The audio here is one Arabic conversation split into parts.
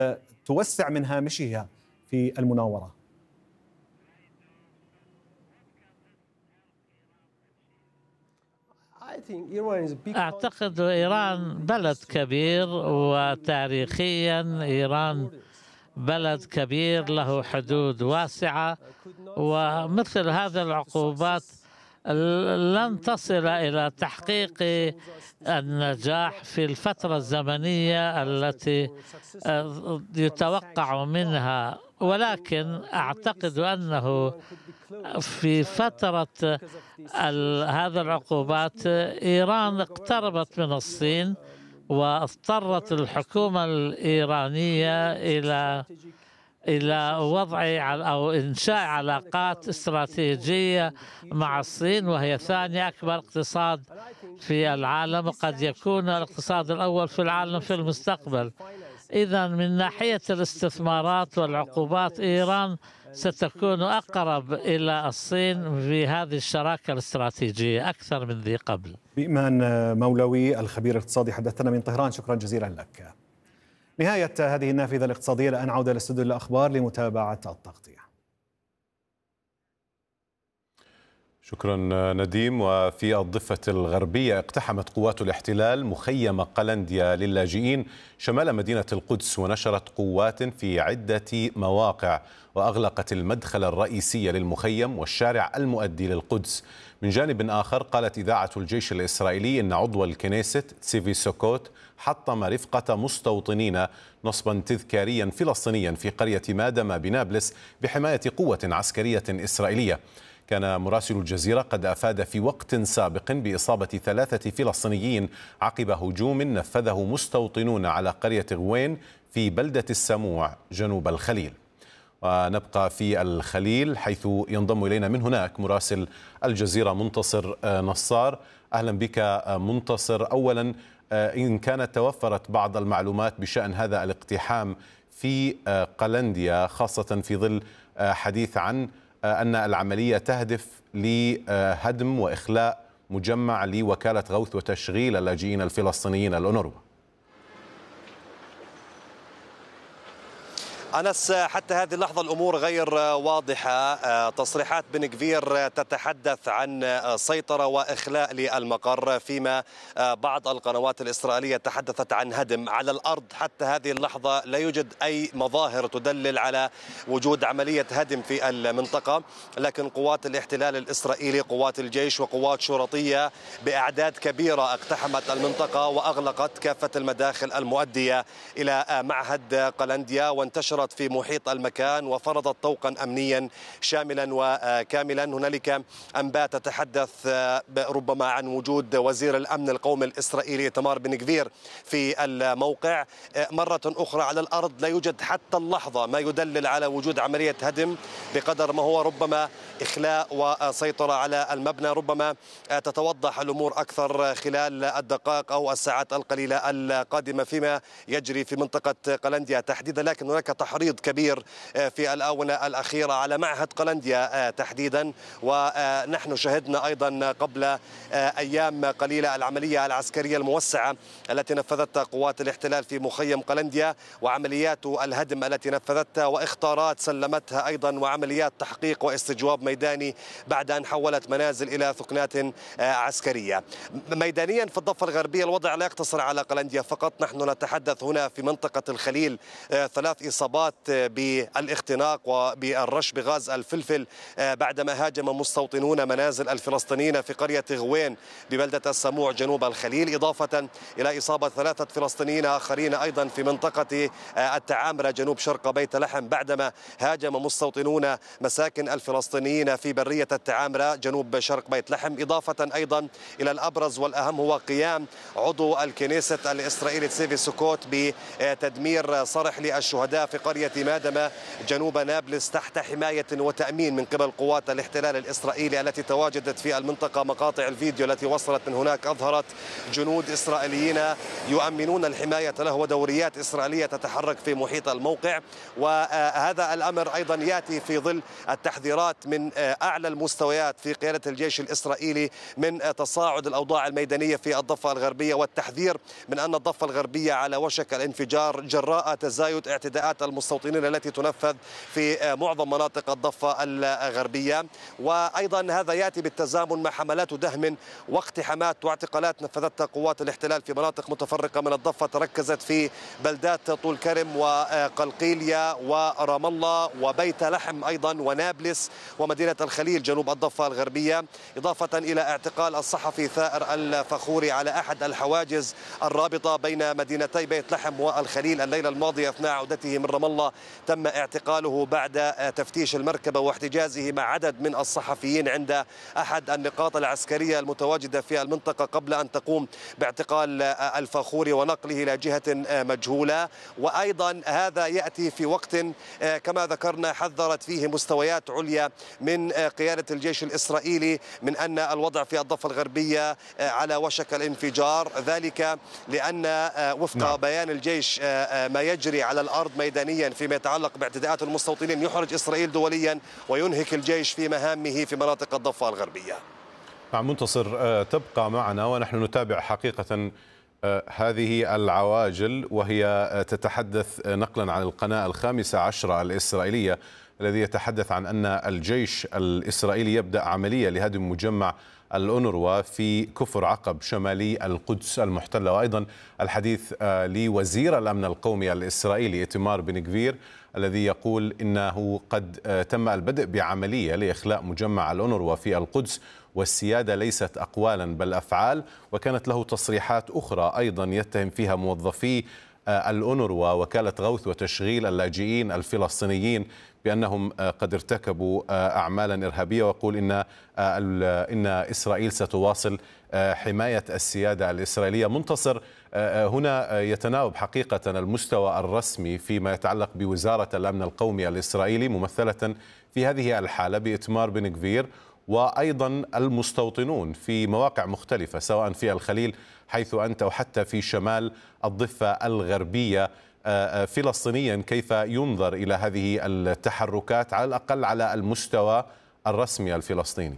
توسع من هامشها في المناورة؟ أعتقد إيران بلد كبير، وتاريخيا إيران بلد كبير له حدود واسعة، ومثل هذه العقوبات لن تصل إلى تحقيق النجاح في الفترة الزمنية التي يتوقع منها، ولكن أعتقد أنه في فترة هذه العقوبات إيران اقتربت من الصين، واضطرت الحكومة الإيرانية إلى وضع أو إنشاء علاقات استراتيجية مع الصين، وهي ثاني أكبر اقتصاد في العالم، وقد يكون الاقتصاد الأول في العالم في المستقبل. إذا من ناحية الاستثمارات والعقوبات إيران ستكون أقرب إلى الصين في هذه الشراكة الاستراتيجية أكثر من ذي قبل. بإيمان مولوي الخبير الاقتصادي حدثنا من طهران، شكرا جزيلا لك. نهاية هذه النافذة الاقتصادية، الآن عودة لاستوديو الأخبار لمتابعة التغطية. شكرا نديم. وفي الضفة الغربية اقتحمت قوات الاحتلال مخيم قلنديا للاجئين شمال مدينة القدس، ونشرت قوات في عدة مواقع، وأغلقت المدخل الرئيسي للمخيم والشارع المؤدي للقدس. من جانب آخر قالت إذاعة الجيش الإسرائيلي إن عضو الكنيست تسيفي سوكوت حطم رفقة مستوطنين نصبا تذكاريا فلسطينيا في قرية مادما بنابلس بحماية قوة عسكرية إسرائيلية. كان مراسل الجزيرة قد أفاد في وقت سابق بإصابة 3 فلسطينيين عقب هجوم نفذه مستوطنون على قرية غوين في بلدة السموع جنوب الخليل. ونبقى في الخليل حيث ينضم إلينا من هناك مراسل الجزيرة منتصر نصار. أهلا بك منتصر. أولا، إن كانت توفرت بعض المعلومات بشأن هذا الاقتحام في قلنديا، خاصة في ظل حديث عن أن العملية تهدف لهدم وإخلاء مجمع لوكالة غوث وتشغيل اللاجئين الفلسطينيين الأونروا. أنس، حتى هذه اللحظة الأمور غير واضحة. تصريحات بن غفير تتحدث عن سيطرة وإخلاء للمقر، فيما بعض القنوات الإسرائيلية تحدثت عن هدم. على الأرض حتى هذه اللحظة لا يوجد أي مظاهر تدلل على وجود عملية هدم في المنطقة، لكن قوات الاحتلال الإسرائيلي، قوات الجيش وقوات شرطية بأعداد كبيرة اقتحمت المنطقة وأغلقت كافة المداخل المؤدية إلى معهد قلنديا، وانتشرت في محيط المكان وفرضت طوقا أمنيا شاملا وكاملا. هنالك أنباء تتحدث ربما عن وجود وزير الأمن القومي الإسرائيلي إيتمار بن غفير في الموقع. مرة أخرى على الأرض لا يوجد حتى اللحظة ما يدلل على وجود عملية هدم، بقدر ما هو ربما إخلاء وسيطرة على المبنى. ربما تتوضح الأمور أكثر خلال الدقائق أو الساعات القليلة القادمة فيما يجري في منطقة قلنديا تحديدا، لكن هناك تحريض كبير في الآونة الأخيرة على معهد قلنديا تحديدا. ونحن شهدنا أيضا قبل أيام قليلة العملية العسكرية الموسعة التي نفذتها قوات الاحتلال في مخيم قلنديا، وعمليات الهدم التي نفذتها واختارات سلمتها أيضا، وعمليات تحقيق واستجواب ميداني بعد أن حولت منازل إلى ثكنات عسكرية. ميدانيا في الضفة الغربية الوضع لا يقتصر على قلنديا فقط، نحن نتحدث هنا في منطقة الخليل 3 إصابات بالاختناق وبالرش بغاز الفلفل بعدما هاجم مستوطنون منازل الفلسطينيين في قرية غوين ببلدة السموع جنوب الخليل، إضافة إلى إصابة 3 فلسطينيين آخرين أيضا في منطقة التعامرة جنوب شرق بيت لحم بعدما هاجم مستوطنون مساكن الفلسطينيين في برية التعامرة جنوب شرق بيت لحم. إضافة أيضا إلى الأبرز والأهم هو قيام عضو الكنيست الإسرائيلي تسيفي سوكوت بتدمير صرح للشهداء في قرية قرية مادمة جنوب نابلس تحت حماية وتأمين من قبل قوات الاحتلال الإسرائيلي التي تواجدت في المنطقة. مقاطع الفيديو التي وصلت من هناك أظهرت جنود إسرائيليين يؤمنون الحماية له ودوريات إسرائيلية تتحرك في محيط الموقع. وهذا الأمر أيضا يأتي في ظل التحذيرات من أعلى المستويات في قيادة الجيش الإسرائيلي من تصاعد الأوضاع الميدانية في الضفة الغربية، والتحذير من أن الضفة الغربية على وشك الانفجار جراء تزايد اعتداءات المستوطنين التي تنفذ في معظم مناطق الضفة الغربية. وأيضا هذا يأتي بالتزامن مع حملات دهم واقتحامات واعتقالات نفذتها قوات الاحتلال في مناطق متفرقة من الضفة، تركزت في بلدات طول كرم وقلقيلية ورام الله وبيت لحم أيضا ونابلس ومدينة الخليل جنوب الضفة الغربية، إضافة إلى اعتقال الصحفي ثائر الفخوري على أحد الحواجز الرابطة بين مدينتي بيت لحم والخليل. الليلة الماضية أثناء عودته من رام الله تم اعتقاله بعد تفتيش المركبة واحتجازه مع عدد من الصحفيين عند أحد النقاط العسكرية المتواجدة في المنطقة قبل أن تقوم باعتقال الفخوري ونقله إلى جهة مجهولة. وأيضا هذا يأتي في وقت كما ذكرنا حذرت فيه مستويات عليا من قيادة الجيش الإسرائيلي من أن الوضع في الضفة الغربية على وشك الانفجار، ذلك لأن وفق بيان الجيش ما يجري على الأرض ميدانيا فيما يتعلق باعتداءات المستوطنين يحرج إسرائيل دوليا وينهك الجيش في مهامه في مناطق الضفة الغربية. مع منتصر تبقى معنا ونحن نتابع حقيقة هذه العواجل، وهي تتحدث نقلا عن القناة 15 الإسرائيلية الذي يتحدث عن أن الجيش الإسرائيلي يبدأ عملية لهدم مجمع الأونروا في كفر عقب شمالي القدس المحتلة. وأيضا الحديث لوزير الأمن القومي الإسرائيلي إيتمار بن غفير الذي يقول إنه قد تم البدء بعملية لإخلاء مجمع الأونروا في القدس، والسيادة ليست أقوالا بل أفعال. وكانت له تصريحات أخرى أيضا يتهم فيها موظفي الأونروا وكالة غوث وتشغيل اللاجئين الفلسطينيين بأنهم قد ارتكبوا أعمالا إرهابية، ويقول إن إسرائيل ستواصل حماية السيادة الإسرائيلية. منتصر، هنا يتناوب حقيقة المستوى الرسمي فيما يتعلق بوزارة الأمن القومي الإسرائيلي ممثلة في هذه الحالة بإيتمار بن غفير، وأيضا المستوطنون في مواقع مختلفة سواء في الخليل حيث أنت أو حتى في شمال الضفة الغربية. فلسطينيا كيف ينظر إلى هذه التحركات على الأقل على المستوى الرسمي الفلسطيني؟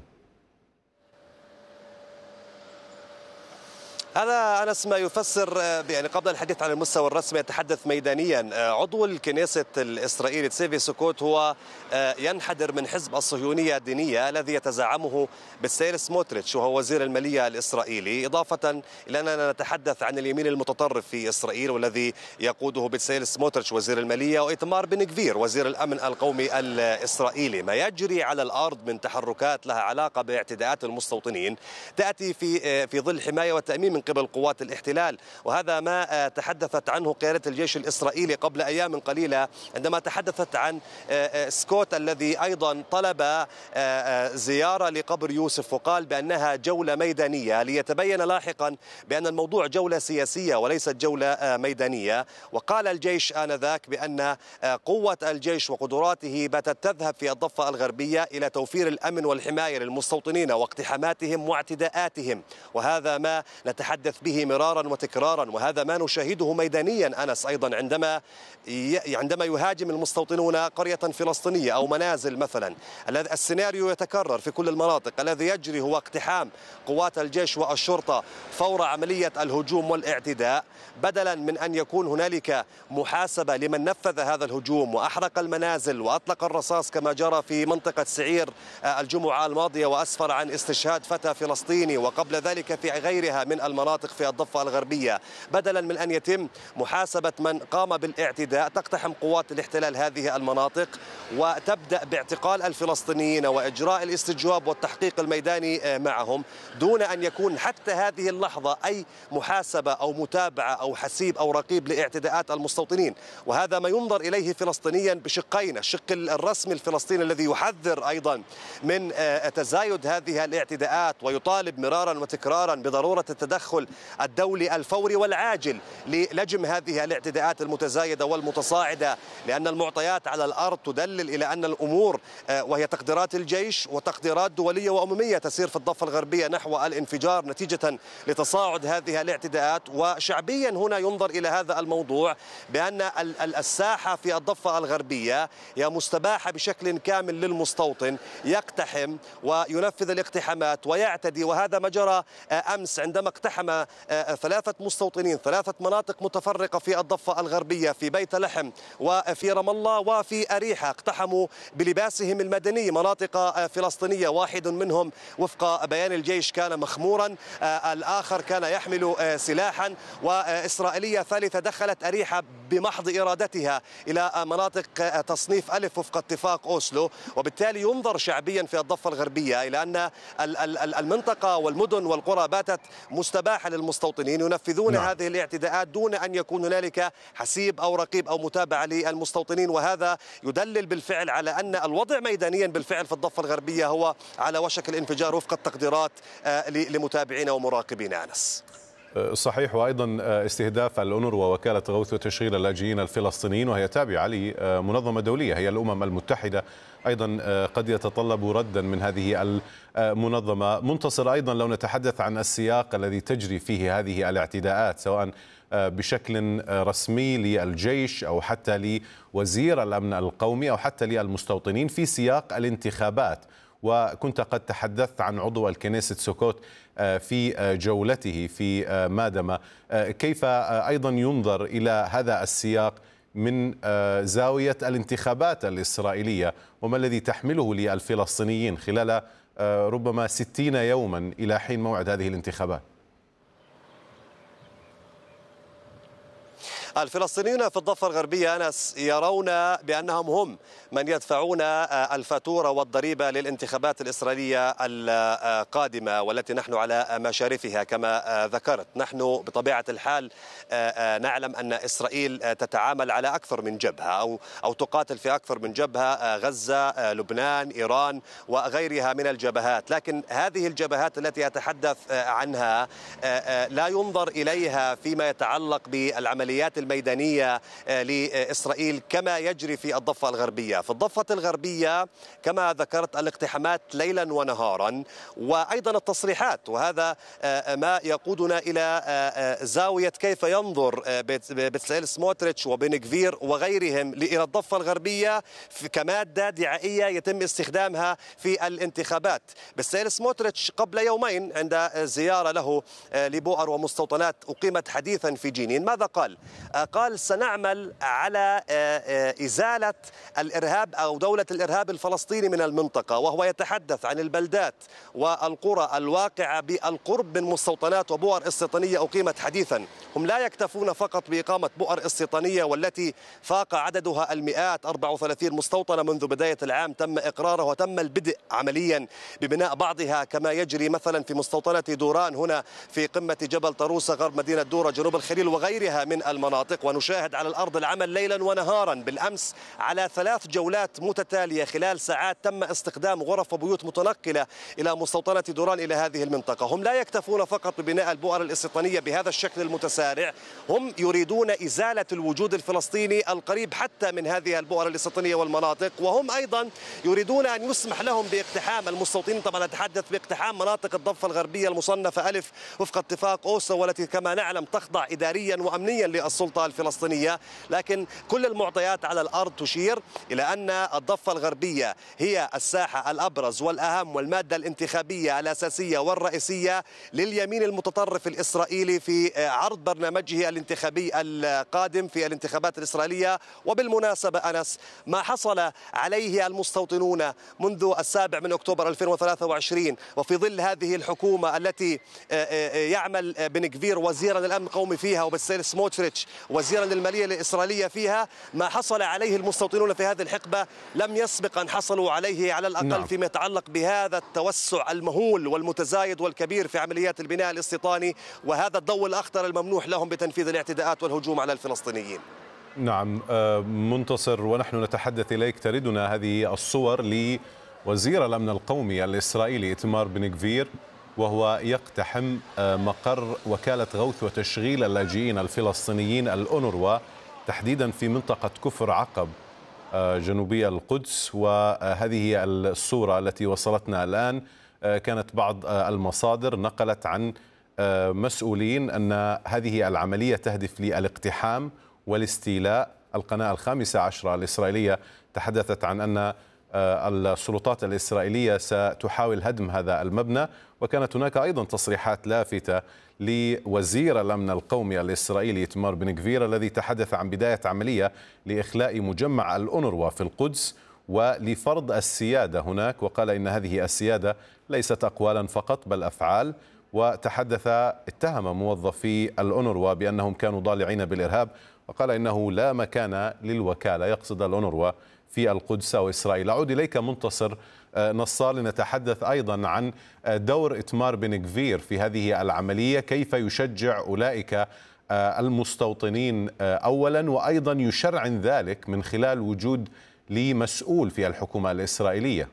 هذا أنس ما يفسر يعني قبل الحديث عن المستوى الرسمي يتحدث ميدانيا. عضو الكنيسة الإسرائيلي تسيفي سكوت هو ينحدر من حزب الصهيونية الدينية الذي يتزعمه بتسيل سموتريتش وهو وزير المالية الإسرائيلي، إضافة إلى أننا نتحدث عن اليمين المتطرف في إسرائيل والذي يقوده بتسيل سموتريتش وزير المالية وإيتمار بن غفير وزير الأمن القومي الإسرائيلي. ما يجري على الأرض من تحركات لها علاقة باعتداءات المستوطنين تأتي في ظل حماية وتأمين من قبل قوات الاحتلال، وهذا ما تحدثت عنه قيادة الجيش الإسرائيلي قبل أيام قليلة عندما تحدثت عن سكوت الذي أيضا طلب زيارة لقبر يوسف وقال بأنها جولة ميدانية ليتبين لاحقا بأن الموضوع جولة سياسية وليست جولة ميدانية. وقال الجيش آنذاك بأن قوة الجيش وقدراته باتت تذهب في الضفة الغربية إلى توفير الأمن والحماية للمستوطنين واقتحاماتهم واعتداءاتهم، وهذا ما نتحدث به مرارا وتكرارا، وهذا ما نشاهده ميدانيا أنس أيضا عندما يهاجم المستوطنون قرية فلسطينية أو منازل مثلا. السيناريو يتكرر في كل المناطق. الذي يجري هو اقتحام قوات الجيش والشرطة فور عملية الهجوم والاعتداء، بدلا من أن يكون هنالك محاسبة لمن نفذ هذا الهجوم وأحرق المنازل وأطلق الرصاص كما جرى في منطقة سعير الجمعة الماضية وأسفر عن استشهاد فتى فلسطيني، وقبل ذلك في غيرها من المناطق في الضفة الغربية. بدلا من أن يتم محاسبة من قام بالاعتداء تقتحم قوات الاحتلال هذه المناطق وتبدأ باعتقال الفلسطينيين وإجراء الاستجواب والتحقيق الميداني معهم دون أن يكون حتى هذه اللحظة أي محاسبة أو متابعة أو حسيب أو رقيب لاعتداءات المستوطنين. وهذا ما ينظر إليه فلسطينيا بشقين: الشق الرسمي الفلسطيني الذي يحذر أيضا من تزايد هذه الاعتداءات ويطالب مرارا وتكرارا بضرورة التدخل التدخل الدولي الفوري والعاجل للجم هذه الاعتداءات المتزايدة والمتصاعدة، لأن المعطيات على الأرض تدلل إلى أن الأمور وهي تقديرات الجيش وتقديرات دولية وأممية تسير في الضفة الغربية نحو الانفجار نتيجة لتصاعد هذه الاعتداءات. وشعبيا هنا ينظر إلى هذا الموضوع بأن الساحة في الضفة الغربية هي مستباحة بشكل كامل للمستوطن، يقتحم وينفذ الاقتحامات ويعتدي. وهذا ما جرى أمس عندما اقتحم 3 مستوطنين 3 مناطق متفرقة في الضفة الغربية، في بيت لحم وفي رام الله وفي أريحة. اقتحموا بلباسهم المدني مناطق فلسطينية، واحد منهم وفق بيان الجيش كان مخمورا، الآخر كان يحمل سلاحا. وإسرائيلية ثالثة دخلت أريحة بمحض إرادتها إلى مناطق تصنيف ألف وفق اتفاق أوسلو. وبالتالي ينظر شعبيا في الضفة الغربية إلى أن المنطقة والمدن والقرى باتت مستباحة للمستوطنين ينفذون هذه الاعتداءات دون أن يكون هنالك حسيب أو رقيب أو متابعة للمستوطنين. وهذا يدلل بالفعل على أن الوضع ميدانيا بالفعل في الضفة الغربية هو على وشك الانفجار وفق التقديرات لمتابعين ومراقبين. أنس صحيح. وأيضا استهداف الأونروا ووكالة غوث وتشغيل اللاجئين الفلسطينيين، وهي تابعة لمنظمة دولية هي الأمم المتحدة، أيضا قد يتطلب ردا من هذه المنظمة. منتصر، أيضا لو نتحدث عن السياق الذي تجري فيه هذه الاعتداءات سواء بشكل رسمي للجيش أو حتى لوزير الأمن القومي أو حتى للمستوطنين في سياق الانتخابات، وكنت قد تحدثت عن عضو الكنيست سوكوت في جولته في مادمة، كيف أيضا ينظر إلى هذا السياق من زاوية الانتخابات الإسرائيلية، وما الذي تحمله للفلسطينيين خلال ربما 60 يوما إلى حين موعد هذه الانتخابات؟ الفلسطينيون في الضفة الغربية أنس يرون بأنهم هم من يدفعون الفاتورة والضريبة للانتخابات الإسرائيلية القادمة والتي نحن على مشارفها كما ذكرت. نحن بطبيعة الحال نعلم أن إسرائيل تتعامل على أكثر من جبهة أو تقاتل في أكثر من جبهة، غزة، لبنان، إيران وغيرها من الجبهات. لكن هذه الجبهات التي أتحدث عنها لا ينظر إليها فيما يتعلق بالعمليات الميدانية لإسرائيل كما يجري في الضفة الغربية. في الضفة الغربية كما ذكرت الاقتحامات ليلا ونهارا، وأيضا التصريحات، وهذا ما يقودنا إلى زاوية كيف ينظر بتسائل سموتريتش وبن غفير وغيرهم إلى الضفة الغربية كمادة دعائية يتم استخدامها في الانتخابات. بتسائل سموتريتش قبل يومين عند زيارة له لبؤر ومستوطنات أقيمت حديثا في جنين ماذا قال؟ قال سنعمل على إزالة الإرهاب أو دولة الإرهاب الفلسطيني من المنطقة، وهو يتحدث عن البلدات والقرى الواقعة بالقرب من مستوطنات وبؤر استيطانية أقيمت حديثا. هم لا يكتفون فقط بإقامة بؤر استيطانية والتي فاق عددها المئات، 34 مستوطنة منذ بداية العام تم إقرارها وتم البدء عمليا ببناء بعضها كما يجري مثلا في مستوطنة دوران هنا في قمة جبل طروسة غرب مدينة دورة جنوب الخليل وغيرها من المناطق. ونشاهد على الأرض العمل ليلا ونهارا. بالأمس على 3 جولات متتالية خلال ساعات تم استخدام غرف وبيوت متنقلة إلى مستوطنة دوران إلى هذه المنطقة. هم لا يكتفون فقط ببناء البؤر الاستيطانية بهذا الشكل المتسارع، هم يريدون إزالة الوجود الفلسطيني القريب حتى من هذه البؤر الاستيطانية والمناطق، وهم أيضا يريدون أن يسمح لهم باقتحام المستوطنين. طبعا نتحدث باقتحام مناطق الضفة الغربية المصنفة ألف وفق اتفاق أوسلو والتي كما نعلم تخضع إداريا وأمنيا للسلطة الفلسطينية. لكن كل المعطيات على الأرض تشير إلى أن الضفة الغربية هي الساحة الأبرز والأهم والمادة الانتخابية الأساسية والرئيسية لليمين المتطرف الإسرائيلي في عرض برنامجه الانتخابي القادم في الانتخابات الإسرائيلية. وبالمناسبة أنس، ما حصل عليه المستوطنون منذ 7 أكتوبر 2023 وفي ظل هذه الحكومة التي يعمل بن غفير وزيرا للأمن القومي فيها وبتسائل سموتريتش وزيرا للمالية الإسرائيلية فيها، ما حصل عليه المستوطنون في هذه الحقبة لم يسبق أن حصلوا عليه على الأقل فيما يتعلق بهذا التوسع المهول والمتزايد والكبير في عمليات البناء الاستيطاني وهذا الضوء الأخضر الممنوح لهم بتنفيذ الاعتداءات والهجوم على الفلسطينيين. نعم منتصر، ونحن نتحدث إليك تردنا هذه الصور لوزير الأمن القومي الإسرائيلي إيتمار بن غفير وهو يقتحم مقر وكالة غوث وتشغيل اللاجئين الفلسطينيين الأونروا تحديدا في منطقة كفر عقب جنوبي القدس. وهذه هي الصورة التي وصلتنا الآن. كانت بعض المصادر نقلت عن مسؤولين أن هذه العملية تهدف للاقتحام والاستيلاء. القناة 15 الإسرائيلية تحدثت عن أن السلطات الإسرائيلية ستحاول هدم هذا المبنى، وكانت هناك أيضا تصريحات لافتة لوزير الأمن القومي الإسرائيلي إيتمار بن غفير الذي تحدث عن بداية عملية لإخلاء مجمع الأونروا في القدس ولفرض السيادة هناك، وقال إن هذه السيادة ليست أقوالا فقط بل أفعال. وتحدث اتهم موظفي الأونروا بأنهم كانوا ضالعين بالإرهاب، وقال إنه لا مكان للوكالة يقصد الأونروا في القدس أو إسرائيل. أعود إليك منتصر نصار لنتحدث أيضا عن دور إيتمار بن غفير في هذه العملية، كيف يشجع أولئك المستوطنين أولا، وأيضا يشرعن ذلك من خلال وجود لمسؤول في الحكومة الإسرائيلية.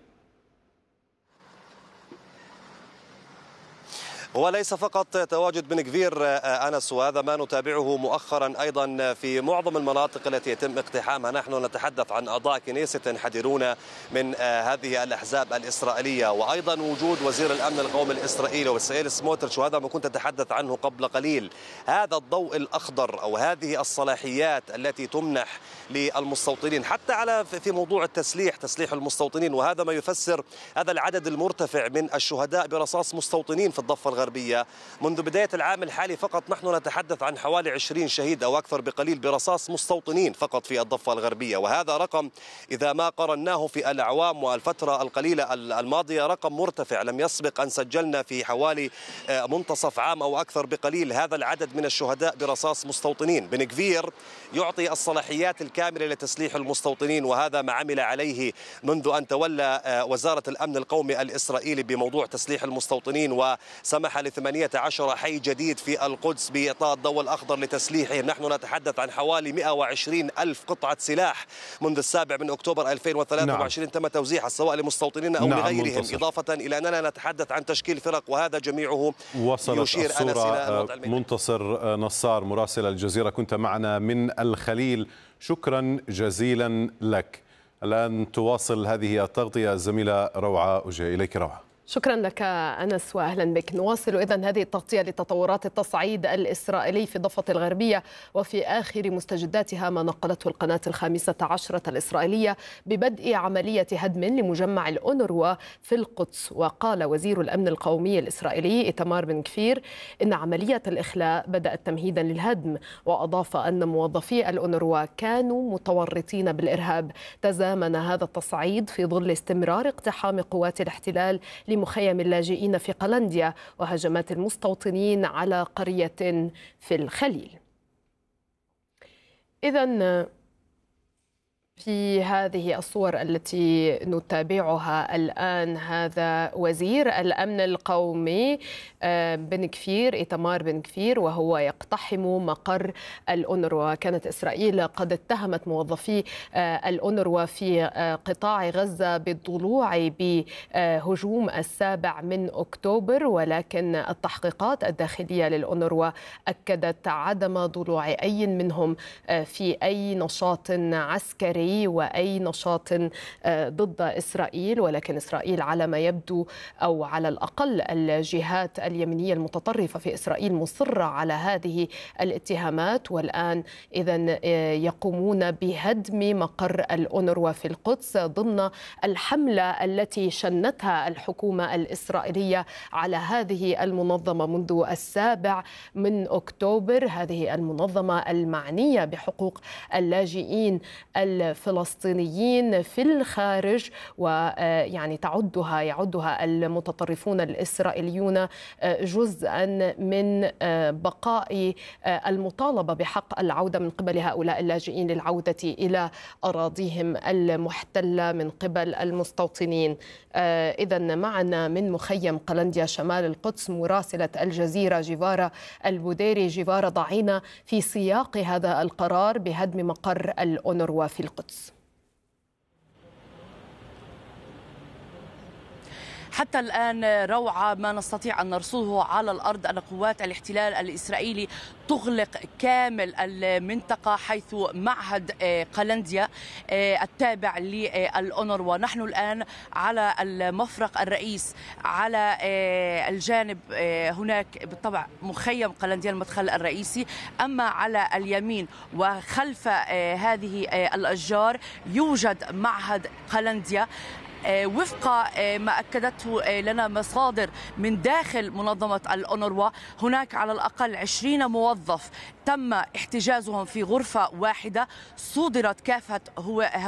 وليس فقط تواجد بن غفير أنس، وهذا ما نتابعه مؤخرا أيضا في معظم المناطق التي يتم اقتحامها. نحن نتحدث عن أعضاء كنيسة ينحدرون من هذه الأحزاب الإسرائيلية، وأيضا وجود وزير الأمن القومي الإسرائيلي وبساليل سموتريتش، وهذا ما كنت أتحدث عنه قبل قليل. هذا الضوء الأخضر أو هذه الصلاحيات التي تمنح للمستوطنين حتى على في موضوع تسليح المستوطنين، وهذا ما يفسر هذا العدد المرتفع من الشهداء برصاص مستوطنين في الضفة الغربية. منذ بداية العام الحالي فقط نحن نتحدث عن حوالي 20 شهيد أو أكثر بقليل برصاص مستوطنين فقط في الضفة الغربية، وهذا رقم إذا ما قرناه في الأعوام والفترة القليلة الماضية رقم مرتفع. لم يسبق أن سجلنا في حوالي منتصف عام أو أكثر بقليل هذا العدد من الشهداء برصاص مستوطنين. بن غفير يعطي الصلاحيات الكاملة لتسليح المستوطنين، وهذا ما عمل عليه منذ أن تولى وزارة الأمن القومي الإسرائيلي بموضوع تسليح المستوطنين، وسمح ل 18 حي جديد في القدس بإعطاء الضوء الأخضر لتسليحهم. نحن نتحدث عن حوالي 120 ألف قطعة سلاح منذ 7 أكتوبر 2023 تم توزيعها سواء لمستوطنين أو لغيرهم، إضافة إلى أننا نتحدث عن تشكيل فرق، وهذا جميعه يشير أنس إلى الوضع الميداني. منتصر نصار مراسل الجزيرة كنت معنا من الخليل، شكرا جزيلا لك. الآن تواصل هذه التغطية الزميلة روعة أوجي. إليك روعة. شكرا لك أنس وأهلا بك. نواصل إذن هذه التغطية لتطورات التصعيد الإسرائيلي في الضفة الغربية وفي آخر مستجداتها ما نقلته القناة 15 الإسرائيلية ببدء عملية هدم لمجمع الأونروا في القدس. وقال وزير الأمن القومي الإسرائيلي إيتمار بن غفير إن عملية الإخلاء بدأت تمهيدا للهدم، وأضاف أن موظفي الأونروا كانوا متورطين بالإرهاب. تزامن هذا التصعيد في ظل استمرار اقتحام قوات الاحتلال مخيم اللاجئين في قلنديا وهجمات المستوطنين على قرية في الخليل. إذن في هذه الصور التي نتابعها الآن هذا وزير الأمن القومي بن غفير إيتمار بن غفير وهو يقتحم مقر الأونروا. كانت إسرائيل قد اتهمت موظفي الأونروا في قطاع غزة بالضلوع بهجوم 7 أكتوبر، ولكن التحقيقات الداخلية للأونروا أكدت عدم ضلوع أي منهم في أي نشاط عسكري وأي نشاط ضد إسرائيل. ولكن إسرائيل على ما يبدو أو على الأقل الجهات اليمنية المتطرفة في إسرائيل مصرة على هذه الاتهامات، والآن إذن يقومون بهدم مقر الأونروا في القدس ضمن الحملة التي شنتها الحكومة الإسرائيلية على هذه المنظمة منذ 7 أكتوبر. هذه المنظمة المعنية بحقوق اللاجئين الفلسطينيين في الخارج، ويعني يعدها المتطرفون الإسرائيليون جزءا من بقاء المطالبة بحق العودة من قبل هؤلاء اللاجئين للعودة إلى أراضيهم المحتلة من قبل المستوطنين. إذن معنا من مخيم قلنديا شمال القدس مراسلة الجزيرة جيفارا البوديري. جيفارا، ضعينا في سياق هذا القرار بهدم مقر الأونروا في القدس. حتى الآن روعة ما نستطيع أن نرصده على الأرض أن قوات الاحتلال الإسرائيلي تغلق كامل المنطقة، حيث معهد قلنديا التابع للأونروا. ونحن الآن على المفرق الرئيس، على الجانب هناك بالطبع مخيم قلنديا المدخل الرئيسي، أما على اليمين وخلف هذه الأشجار يوجد معهد قلنديا. وفق ما أكدته لنا مصادر من داخل منظمة الأونروا، هناك على الأقل 20 موظف تم احتجازهم في غرفة واحدة، صودرت كافة